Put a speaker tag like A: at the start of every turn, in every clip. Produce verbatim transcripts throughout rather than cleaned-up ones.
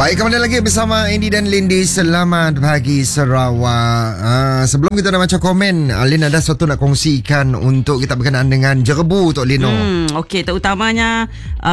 A: Baik, kembali lagi bersama Andy dan Lindy. Selamat pagi Sarawak. uh, Sebelum kita nak baca komen, Lin ada sesuatu nak kongsikan untuk kita berkenaan dengan jerebu Tok Lino.
B: hmm, Okey, terutamanya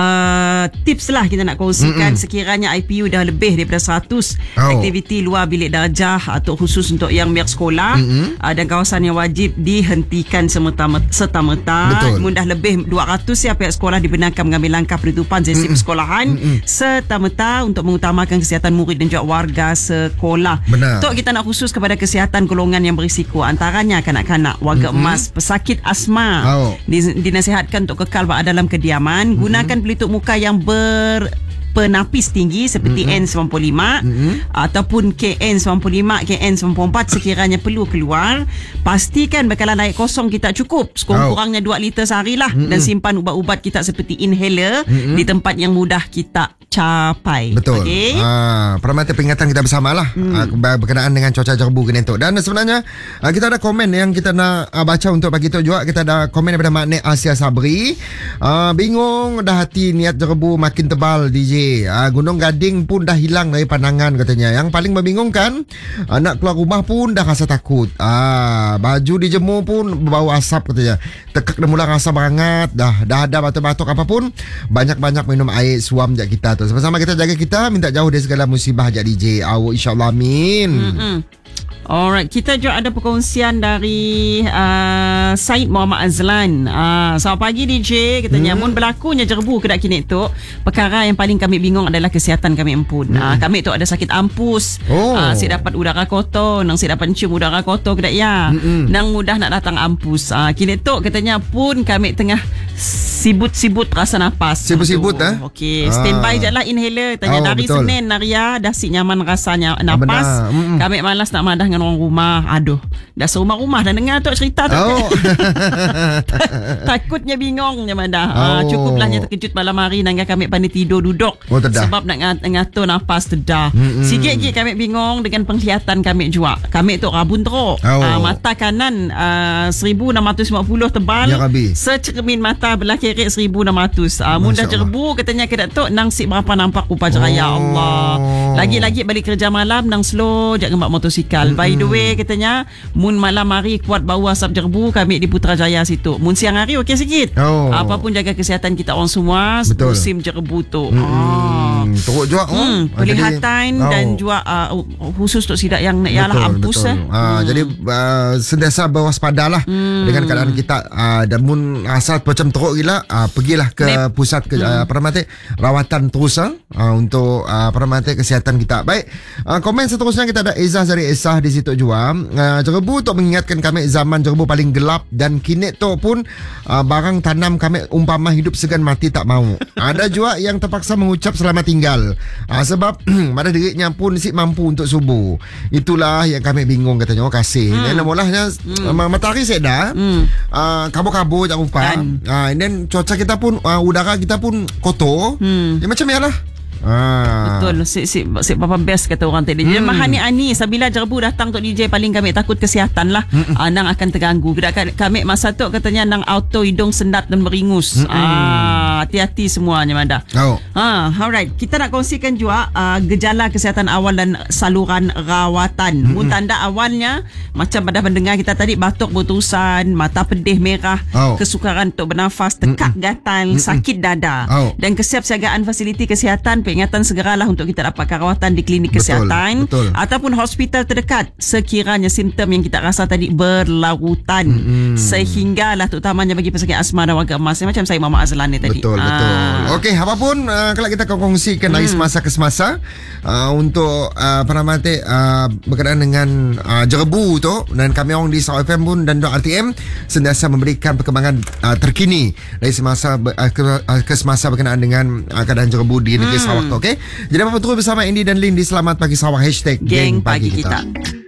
B: uh, tips lah kita nak kongsikan. Mm-mm. Sekiranya I P U dah lebih daripada seratus oh. aktiviti luar bilik darjah atau khusus untuk yang pihak sekolah, uh, dan kawasan yang wajib dihentikan serta-merta. Namun dah lebih dua ratus ya, pihak sekolah dibenarkan mengambil langkah penutupan sesi Mm-mm. persekolahan Mm-mm. serta-merta untuk mengutamakan kesihatan murid dan juga warga sekolah.
A: Benar.
B: Untuk kita nak khusus kepada kesihatan golongan yang berisiko, antaranya kanak-kanak, warga mm-hmm. emas, pesakit asma, oh. dinasihatkan untuk kekal berada dalam kediaman. Mm-hmm. Gunakan pelitup muka yang ber penapis tinggi seperti mm-hmm. N sembilan puluh lima mm-hmm. ataupun K N sembilan puluh lima, K N sembilan puluh empat sekiranya perlu keluar. Pastikan bekalan air kosong kita cukup, sekurang-kurangnya dua liter sehari lah. Mm-hmm. Dan simpan ubat-ubat kita seperti inhaler mm-hmm. di tempat yang mudah kita capai.
A: Betul.
B: Okay?
A: Ah, permata peringatan kita bersama lah mm. ah, berkenaan dengan cuaca jerebu Kenentok. Dan sebenarnya ah, kita ada komen yang kita nak ah, baca untuk pagi tu juga. Kita ada komen daripada Mak Nek Asia Sabri. ah, Bingung dah hati niat jerebu makin tebal D J. Ah, Gunung Gading pun dah hilang dari pandangan katanya. Yang paling membingungkan, ah, nak keluar rumah pun dah rasa takut. ah, Baju dijemur pun berbau asap katanya. Tekak dah mula rasa berangat. Dah dah ada batuk-batuk apapun, banyak-banyak minum air suam je kita tu. Sama-sama kita jaga kita, minta jauh dari segala musibah je D J. Awak insyaAllah, amin. Mm-mm.
B: Alright, kita juga ada perkongsian dari uh, Syed Muhammad Azlan. uh, Selamat pagi D J. Katanya, hmm. mun berlakunya jerebu kedak kini tu, perkara yang paling kami bingung adalah kesihatan kami empun. hmm. uh, Kami tu ada sakit ampus, oh. uh, si dapat udara kotor, nang si dapat cium udara kotor kedak ya, hmm. nang mudah nak datang ampus. uh, Kini tu katanya pun kami tengah sibut-sibut rasa nafas.
A: Sibut-sibut eh?
B: Okey, standby je lah inhaler. Tanya oh, dari betul. Senin Naria dah si nyaman rasanya nafas. hmm. Kami malas nak madah dengan orang rumah. Aduh, dah serumah-rumah dah dengar tu cerita tu. Oh. Takutnya bingungnya madah. Oh. Uh, cukuplah nya terkejut malam hari nangga kami pandai tidur duduk.
A: Oh,
B: sebab nak ngatur nafas tedah. Mm-hmm. Sikit-sikit kami bingung dengan penglihatan kami juga. Kami tu rabun teruk. Oh. Uh, mata kanan uh, seribu enam ratus lima puluh tebal. Ya, secermin mata belah kiri seribu enam ratus. Uh, mudah jerebu katanya ke Datuk nang si berapa nampak rupa jeraya. Oh. Ya Allah. Lagi-lagi balik kerja malam nang slow jak gempak motosikal. Mm-hmm. By the way katanya, mun malam hari kuat bau asap jerebu kami di Putrajaya situ. Mun siang hari okey sikit. Oh. Apapun jaga kesihatan kita orang semua. Betul. Musim jerebu tu. Mm-hmm. Ah.
A: Teruk juga.
B: Hmm. Pelihatan oh. dan juga uh, khusus untuk sidak yang nak ialah ampus eh.
A: Ah, hmm. Jadi uh, sentiasa berwaspadalah hmm. dengan keadaan kita. uh, Dan mun asal macam teruk gila, uh, pergilah ke Nep. pusat ke, hmm. uh, Permata rawatan terus uh, untuk uh, Permata kesihatan kita. Baik, uh, komen seterusnya kita ada Izzah dari Isah di situ juga. uh, Jerebu tu mengingatkan kami zaman jerebu paling gelap. Dan kini tu pun uh, barang tanam kami umpama hidup segan mati tak mau. Ada juga yang terpaksa mengucap selamat tinggal uh, sebab pada dirinya pun si mampu untuk subuh. Itulah yang kami bingung katanya. Oh, kasih hmm. dan namolahnya hmm. uh, matahari seda hmm. uh, kabur-kabur tak rupa. uh, and then cuaca kita pun uh, udara kita pun kotor. hmm. Ya, macam ya lah. Ah.
B: Betul. Si si si papa best kata orang tadi. Hmm. Mahani ani sabila jerebu datang untuk D J paling kami takut kesihatan lah. Hmm. Ah, nang akan terganggu. Kami masa tu katanya nang auto hidung sendat dan beringus. Hmm. Ah, hati-hati semuanya manda. Oh. Ah, alright. Kita nak kongsikan juga uh, gejala kesihatan awal dan saluran rawatan. Hmm. Mun tanda awalnya macam pada pendengar kita tadi, batuk berterusan, mata pedih merah, oh. kesukaran untuk bernafas, tekak hmm. gatal, hmm. sakit dada. Oh. Dan kesiapsiagaan fasiliti kesihatan, peringatan segeralah untuk kita dapat rawatan di klinik betul, kesihatan betul. ataupun hospital terdekat sekiranya simptom yang kita rasa tadi berlarutan. Mm-hmm. Sehinggalah terutamanya bagi pesakit asma dan warga emas macam saya Mama Azlan ni tadi.
A: Betul, ah. betul. Okey, apapun uh, kalau kita kongsikan dari mm. semasa ke semasa uh, untuk uh, Permata uh, berkenaan dengan uh, jerebu tu, dan kami orang di Sarawak F M pun dan R T M sentiasa memberikan perkembangan uh, terkini dari semasa uh, ke, uh, ke semasa berkenaan dengan uh, keadaan jerebu di negeri mm. Sarawak. Okey. Jadi apa terus bersama Andy dan Lindy. Selamat pagi Sarawak. Hashtag
B: Geng Pagi Kita, kita.